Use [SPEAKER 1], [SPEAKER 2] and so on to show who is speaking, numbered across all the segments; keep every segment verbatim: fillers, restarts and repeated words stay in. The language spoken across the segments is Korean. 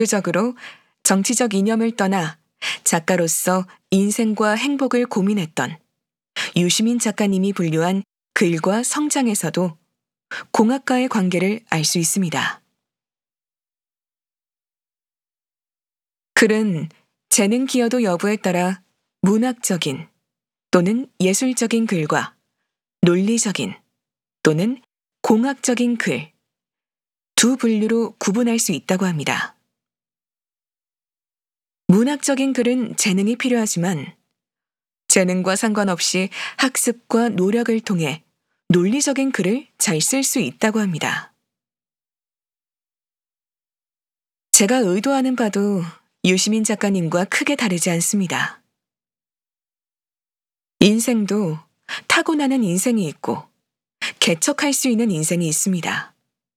[SPEAKER 1] 적으로 정치적 이념을 떠나 작가로서 인생과 행복을 고민했던 유시민 작가님이 분류한 글과 성장에서도 공학과의 관계를 알 수 있습니다. 글은 재능 기여도 여부에 따라 문학적인 또는 예술적인 글과 논리적인 또는 공학적인 글, 두 분류로 구분할 수 있다고 합니다. 문학적인 글은 재능이 필요하지만 재능과 상관없이 학습과 노력을 통해 논리적인 글을 잘 쓸 수 있다고 합니다. 제가 의도하는 바도 유시민 작가님과 크게 다르지 않습니다. 인생도 타고나는 인생이 있고 개척할 수 있는 인생이 있습니다.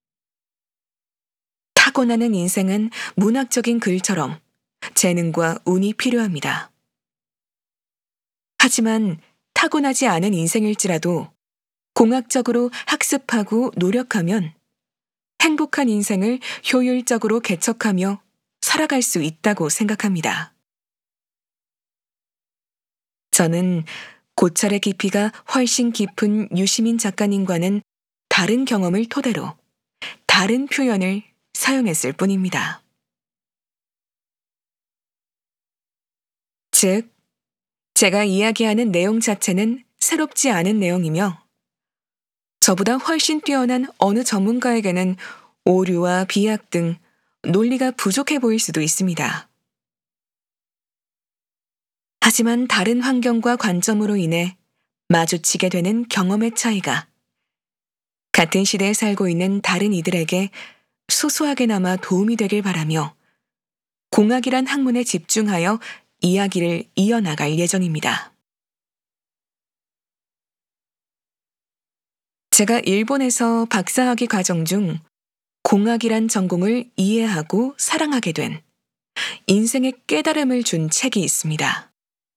[SPEAKER 1] 타고나는 인생은 문학적인 글처럼 재능과 운이 필요합니다. 하지만 타고나지 않은 인생일지라도 공학적으로 학습하고 노력하면 행복한 인생을 효율적으로 개척하며 살아갈 수 있다고 생각합니다. 저는 고찰의 깊이가 훨씬 깊은 유시민 작가님과는 다른 경험을 토대로 다른 표현을 사용했을 뿐입니다. 즉, 제가 이야기하는 내용 자체는 새롭지 않은 내용이며 저보다 훨씬 뛰어난 어느 전문가에게는 오류와 비약 등 논리가 부족해 보일 수도 있습니다. 하지만 다른 환경과 관점으로 인해 마주치게 되는 경험의 차이가 같은 시대에 살고 있는 다른 이들에게 소소하게나마 도움이 되길 바라며 공학이란 학문에 집중하여 이야기를 이어나갈 예정입니다. 제가 일본에서 박사학위 과정 중 공학이란 전공을 이해하고 사랑하게 된 인생의 깨달음을 준 책이 있습니다.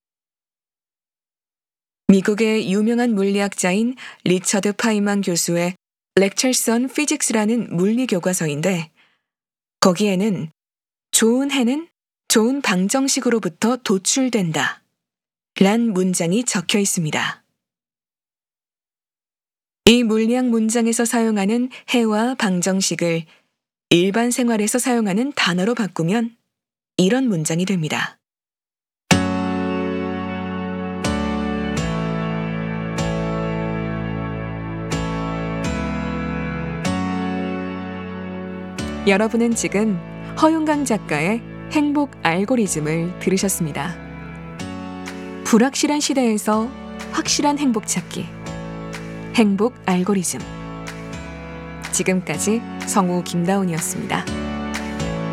[SPEAKER 1] 미국의 유명한 물리학자인 리처드 파이만 교수의 Lectures on Physics라는 물리 교과서인데 거기에는 좋은 해는 좋은 방정식으로부터 도출된다 란 문장이 적혀 있습니다. 이 물리학 문장에서 사용하는 해와 방정식을 일반 생활에서 사용하는 단어로 바꾸면 이런 문장이 됩니다. 여러분은 지금 허윤강 작가의 행복 알고리즘을 들으셨습니다. 불확실한 시대에서 확실한 행복 찾기. 행복 알고리즘. 지금까지 성우 김다운이었습니다.